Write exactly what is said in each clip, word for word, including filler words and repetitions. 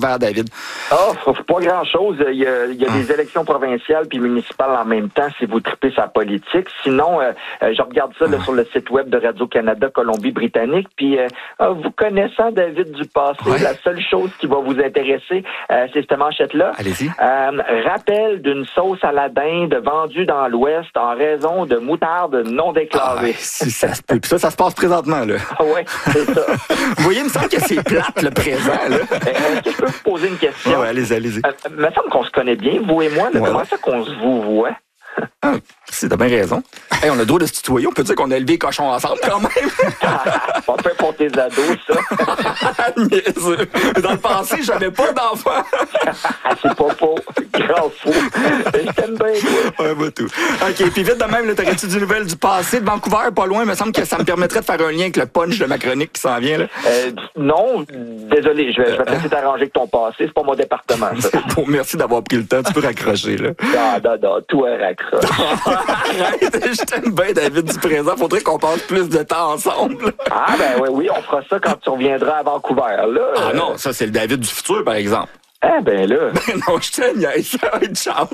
vers David? Ah, oh, pas grand-chose. Il y a, il y a hum. des élections provinciales puis municipales en même temps si vous tripez sa politique. Sinon, euh, je regarde ça là, hum. sur le site web de Radio-Canada Colombie-Britannique. Puis, euh, vous connaissant David du passé, ouais. la seule chose qui va vous intéresser, euh, c'est cette manchette-là. Allez-y. Euh, rappel d'une sauce à la dinde vendue dans l'Ouest en raison de moutarde non déclarée. Ah, si ça se peut. Puis ça, ça se passe présentement, là. Ah oui, c'est ça. Vous voyez, il me semble que c'est plate, le présent, là. Est-ce que je peux vous poser une question? Oui, allez-y, allez-y. Euh, il me semble qu'on se connaît bien, vous et moi. Là, ouais. Comment ça qu'on se vous voit? Ah, c'est t'as bien raison. Hey, on a le droit de se tutoyer. On peut dire qu'on a élevé les cochons ensemble, quand même. Ah, pas fait pour tes ados, ça. Dans le passé, j'avais pas d'enfant. C'est pas faux. Grand fou. Je t'aime bien, toi. Ouais, bah tout. OK, puis vite de même, là, t'aurais-tu des nouvelles du passé de Vancouver, pas loin? Il me semble que ça me permettrait de faire un lien avec le punch de ma chronique qui s'en vient, là. Euh, non, désolé, je vais, je vais essayer d'arranger avec ton passé. C'est pas mon département, ça. Bon, merci d'avoir pris le temps. Tu peux raccrocher, là. Non, non, non, tout est raccroché. Arrête, je t'aime bien, David du présent. Faudrait qu'on passe plus de temps ensemble. Ah, ben oui, oui, on fera ça quand tu reviendras à Vancouver, là. Ah non, ça, c'est le David du futur, par exemple. Ah, ben là. Ben non, je te niaise. Ciao.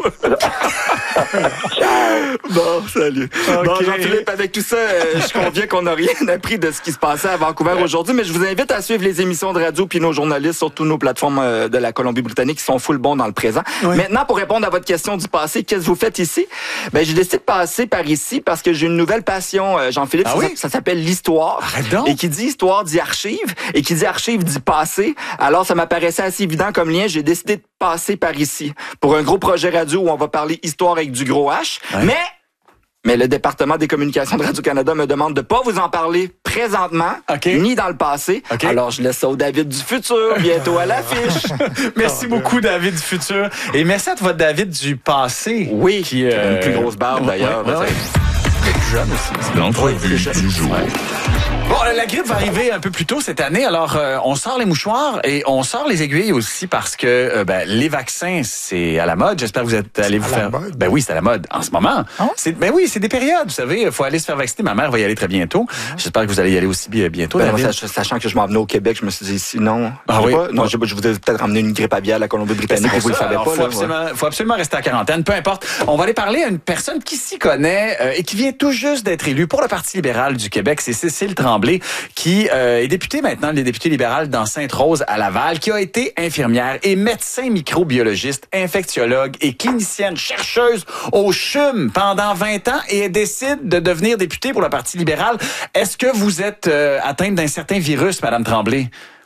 Ciao. Bon, salut. Okay. Bon, Jean-Philippe, avec tout ça, euh, je conviens qu'on n'a rien appris de ce qui se passait à Vancouver ouais. aujourd'hui, mais je vous invite à suivre les émissions de radio puis nos journalistes sur toutes nos plateformes euh, de la Colombie-Britannique qui sont full bons dans le présent. Oui. Maintenant, pour répondre à votre question du passé, qu'est-ce que vous faites ici? Ben, j'ai décidé de passer par ici parce que j'ai une nouvelle passion, euh, Jean-Philippe. Ah ça, oui? ça s'appelle l'histoire. Et qui dit histoire dit archive. Et qui dit archive dit passé. Alors, ça m'apparaissait assez évident comme lien. J'ai décidé de passer par ici pour un gros projet radio où on va parler histoire avec du gros H. Ouais. Mais mais le département des communications de Radio-Canada me demande de pas vous en parler présentement, okay. ni dans le passé. Okay. Alors, je laisse ça au David du futur, bientôt à l'affiche. Merci oh, beaucoup, David du futur. Et merci à votre David du passé. Oui, qui euh... a une plus grosse barbe, d'ailleurs. Ouais, ouais, ouais. Plus jeune aussi. L'entrevue du jour. Ouais. Bon, la grippe va arriver un peu plus tôt cette année, alors euh, on sort les mouchoirs et on sort les aiguilles aussi parce que euh, ben, les vaccins, c'est à la mode. J'espère que vous êtes allés vous faire... Ben oui, c'est à la mode en ce moment. Hein? C'est... Ben oui, c'est des périodes, vous savez, il faut aller se faire vacciner. Ma mère va y aller très bientôt. Mmh. J'espère que vous allez y aller aussi bientôt. Ben, moi, sachant que je m'en venais au Québec, je me suis dit, sinon... Ah oui? Pas, non, je, je vous ai peut-être ramené une grippe aviaire à la Colombie-Britannique et vous le savez pas. Il faut, absolument, faut absolument rester à quarantaine, peu importe. On va aller parler à une personne qui s'y connaît euh, et qui vient tout juste d'être élue pour le Parti libéral du Québec. C'est Cécile Tremblay qui euh, est députée maintenant, les députés libérales dans Sainte-Rose à Laval, qui a été infirmière et médecin microbiologiste, infectiologue et clinicienne chercheuse au C H U M pendant vingt ans et elle décide de devenir députée pour le Parti libéral. Est-ce que vous êtes euh, atteinte d'un certain virus, Madame Tremblay?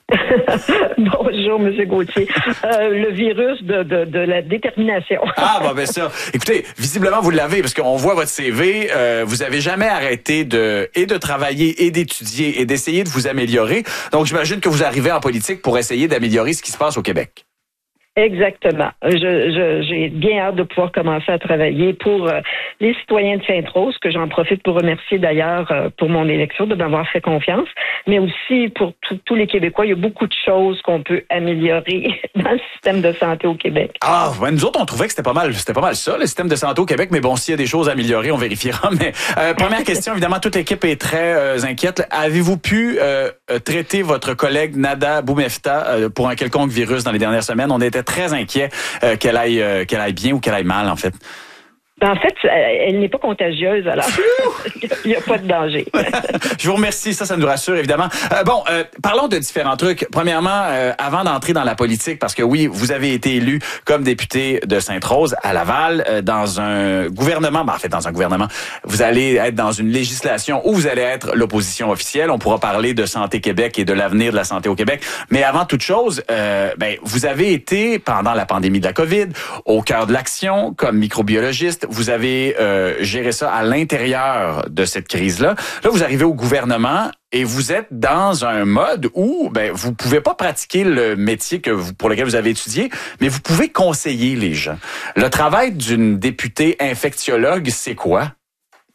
Bonjour, M. Gauthier. Euh, le virus de, de, de la détermination. Ah, bon, ben ça. Écoutez, visiblement, vous l'avez, parce qu'on voit votre C V. Euh, vous avez jamais arrêté de et de travailler et d'étudier et d'essayer de vous améliorer. Donc, j'imagine que vous arrivez en politique pour essayer d'améliorer ce qui se passe au Québec. Exactement. Je, je, j'ai bien hâte de pouvoir commencer à travailler pour euh, les citoyens de Sainte-Rose, que j'en profite pour remercier d'ailleurs euh, pour mon élection, de m'avoir fait confiance, mais aussi pour tous les Québécois. Il y a beaucoup de choses qu'on peut améliorer dans le système de santé au Québec. Ah, ben nous autres, on trouvait que c'était pas mal, c'était pas mal ça, le système de santé au Québec, mais bon, s'il y a des choses à améliorer, on vérifiera. Mais euh, première question, évidemment, toute l'équipe est très euh, inquiète. Avez-vous pu euh, traiter votre collègue Nada Boumefta euh, pour un quelconque virus dans les dernières semaines? On était très inquiet euh, qu'elle aille euh, qu'elle aille bien ou qu'elle aille mal, en fait. En fait, elle n'est pas contagieuse, alors il n'y a pas de danger. Je vous remercie, ça, ça nous rassure, évidemment. Euh, bon, euh, parlons de différents trucs. Premièrement, euh, avant d'entrer dans la politique, parce que oui, vous avez été élu comme député de Sainte-Rose à Laval, euh, dans un gouvernement, ben, en fait, dans un gouvernement, vous allez être dans une législation où vous allez être l'opposition officielle. On pourra parler de Santé Québec et de l'avenir de la santé au Québec. Mais avant toute chose, euh, ben, vous avez été, pendant la pandémie de la COVID, au cœur de l'action comme microbiologiste. Vous avez euh, géré ça à l'intérieur de cette crise-là. Là, vous arrivez au gouvernement et vous êtes dans un mode où ben, vous pouvez pas pratiquer le métier que vous, pour lequel vous avez étudié, mais vous pouvez conseiller les gens. Le travail d'une députée infectiologue, c'est quoi?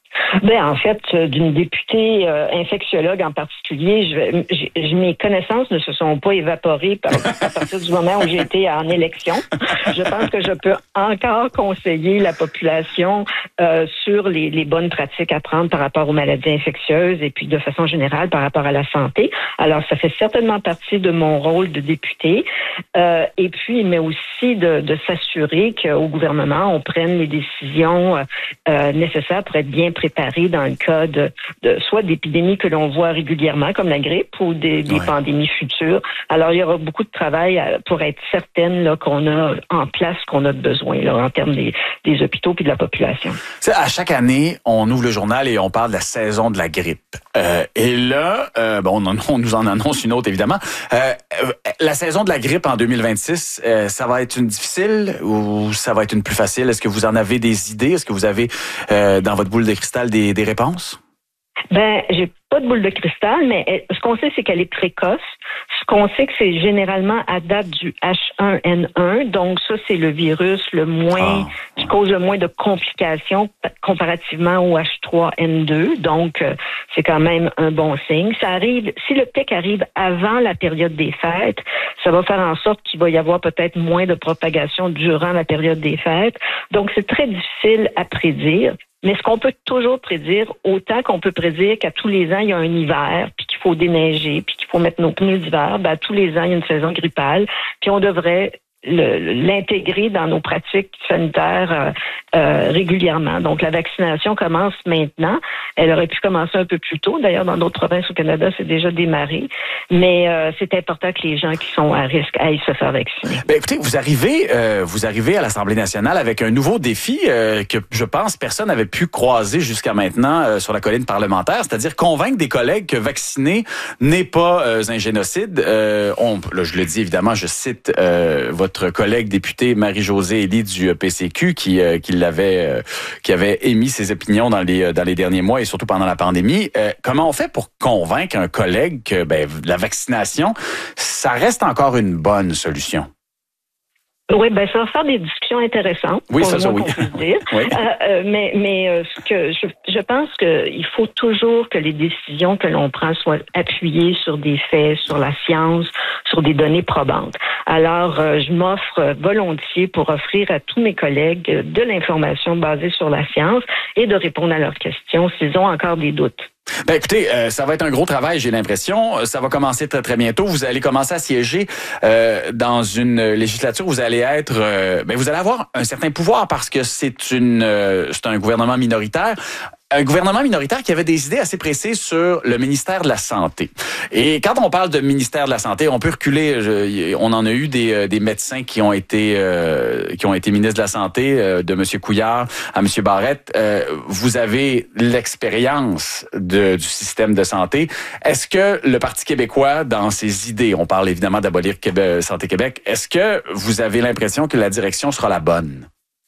Ben en fait, d'une députée euh, infectiologue en particulier, je, je, je, mes connaissances ne se sont pas évaporées par, à partir du moment où j'ai été en élection. Je pense que je peux encore conseiller la population euh, sur les, les bonnes pratiques à prendre par rapport aux maladies infectieuses et puis de façon générale par rapport à la santé. Alors, ça fait certainement partie de mon rôle de député. Euh, et puis, mais aussi de, de s'assurer qu'au gouvernement, on prenne les décisions euh, nécessaires pour être bien préparé dans le cas de, de soit d'épidémies que l'on voit régulièrement, comme la grippe, ou des, des ouais. pandémies futures. Alors, il y aura beaucoup de travail pour être certaine là, qu'on a en place ce qu'on a besoin là, en termes des, des hôpitaux puis de la population. T'sais, à chaque année, on ouvre le journal et on parle de la saison de la grippe. Euh, et là, euh, bon, on, on nous en annonce une autre, évidemment. Euh, la saison de la grippe en deux mille vingt-six, euh, ça va être une difficile ou ça va être une plus facile? Est-ce que vous en avez des idées? Est-ce que vous avez euh, dans votre boule de cristal des, des réponses? Ben, j'ai pas de boule de cristal, mais elle, ce qu'on sait, c'est qu'elle est précoce. Ce qu'on sait, que c'est généralement à date du H un N un. Donc, ça, c'est le virus le moins, oh. qui cause le moins de complications comparativement au H trois N deux. Donc, euh, c'est quand même un bon signe. Ça arrive, si le pic arrive avant la période des fêtes, ça va faire en sorte qu'il va y avoir peut-être moins de propagation durant la période des fêtes. Donc, c'est très difficile à prédire. Mais ce qu'on peut toujours prédire, autant qu'on peut prédire qu'à tous les ans, il y a un hiver, puis qu'il faut déneiger, puis qu'il faut mettre nos pneus d'hiver, ben, à tous les ans, il y a une saison grippale, puis on devrait le, l'intégrer dans nos pratiques sanitaires euh, euh, régulièrement. Donc, la vaccination commence maintenant. Elle aurait pu commencer un peu plus tôt. D'ailleurs, dans d'autres provinces au Canada, c'est déjà démarré. Mais euh, c'est important que les gens qui sont à risque aillent se faire vacciner. Ben, écoutez, vous arrivez, euh, vous arrivez à l'Assemblée nationale avec un nouveau défi euh, que je pense personne n'avait pu croiser jusqu'à maintenant euh, sur la colline parlementaire, c'est-à-dire convaincre des collègues que vacciner n'est pas euh, un génocide. Euh, on, là, je le dis évidemment, je cite euh, votre Votre collègue députée Marie-Josée Elie du P C Q qui euh, qui l'avait euh, qui avait émis ses opinions dans les dans les derniers mois et surtout pendant la pandémie. Euh, comment on fait pour convaincre un collègue que ben la vaccination ça reste encore une bonne solution? Oui, ben ça va faire des discussions intéressantes. Oui, ça, ça, oui. Dire. oui. Euh, euh, mais mais euh, ce que je, je pense qu'il faut toujours que les décisions que l'on prend soient appuyées sur des faits, sur la science, sur des données probantes. Alors, euh, je m'offre volontiers pour offrir à tous mes collègues de l'information basée sur la science et de répondre à leurs questions s'ils ont encore des doutes. Ben écoutez, euh, ça va être un gros travail, j'ai l'impression. Ça va commencer très très bientôt. Vous allez commencer à siéger euh, dans une législature. Vous allez être, euh, ben vous allez avoir un certain pouvoir parce que c'est une, euh, c'est un gouvernement minoritaire. Un gouvernement minoritaire qui avait des idées assez précises sur le ministère de la Santé. Et quand on parle de ministère de la Santé, on peut reculer. Je, on en a eu des, des médecins qui ont été euh, qui ont été ministres de la Santé, euh, de M. Couillard à M. Barrette. Euh, vous avez l'expérience de, du système de santé. Est-ce que le Parti québécois, dans ses idées, on parle évidemment d'abolir Québec, Santé Québec, est-ce que vous avez l'impression que la direction sera la bonne?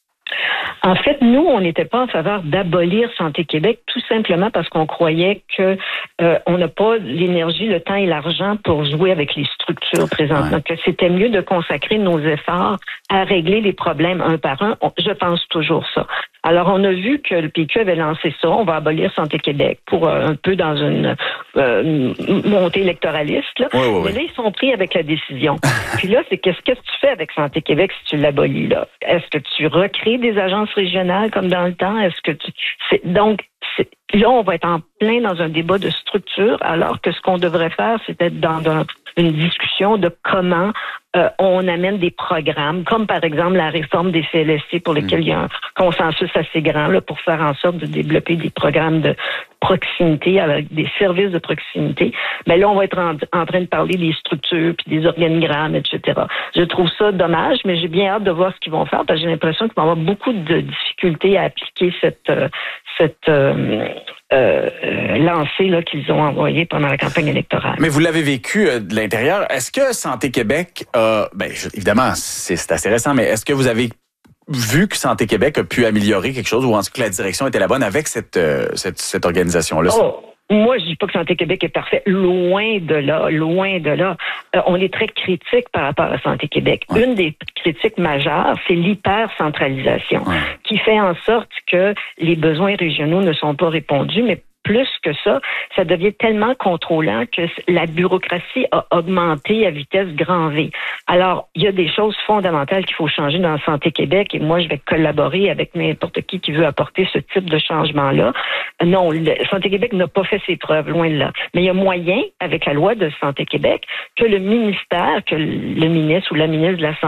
En fait, nous, on n'était pas en faveur d'abolir Santé Québec, tout simplement parce qu'on croyait que euh, on n'a pas l'énergie, le temps et l'argent pour jouer avec les structures présentement, ouais. que c'était mieux de consacrer nos efforts à régler les problèmes un par un. On, je pense toujours ça. Alors, on a vu que le P Q avait lancé ça, on va abolir Santé Québec pour euh, un peu dans une euh, montée électoraliste. Là. Oui, oui, oui. Mais là, ils sont pris avec la décision. Puis là, c'est qu'est-ce que tu fais avec Santé Québec si tu l'abolis là? Est-ce que tu recrées des agences régionales comme dans le temps? Est-ce que tu... C'est... Donc, c'est... là, on va être en plein dans un débat de structure, alors que ce qu'on devrait faire, c'est être dans un, une discussion de comment euh, on amène des programmes, comme par exemple la réforme des C L S C pour lesquels mmh. il y a un consensus assez grand là, pour faire en sorte de développer des programmes de proximité avec des services de proximité. Mais là, on va être en, en train de parler des structures puis des organigrammes, et cetera. Je trouve ça dommage, mais j'ai bien hâte de voir ce qu'ils vont faire parce que j'ai l'impression qu'ils vont avoir beaucoup de difficultés à appliquer cette euh, cette euh, euh, lancée là, qu'ils ont envoyée pendant la campagne électorale. Mais vous l'avez vécu euh, de l'intérieur. Est-ce que Santé Québec a, ben je, évidemment, c'est, c'est assez récent, mais est-ce que vous avez vu que Santé Québec a pu améliorer quelque chose ou en tout cas que la direction était la bonne avec cette, euh, cette, cette organisation-là? Oh. moi, je dis pas que Santé Québec est parfait. Loin de là, loin de là. Euh, on est très critique par rapport à Santé Québec. Ouais. Une des critiques majeures, c'est l'hypercentralisation, ouais. qui fait en sorte que les besoins régionaux ne sont pas répondus, mais plus que ça, ça devient tellement contrôlant que la bureaucratie a augmenté à vitesse grand V. Alors, il y a des choses fondamentales qu'il faut changer dans Santé Québec et moi, je vais collaborer avec n'importe qui qui veut apporter ce type de changement-là. Non, le, Santé Québec n'a pas fait ses preuves, loin de là. Mais il y a moyen, avec la loi de Santé Québec, que le ministère, que le ministre ou la ministre de la Santé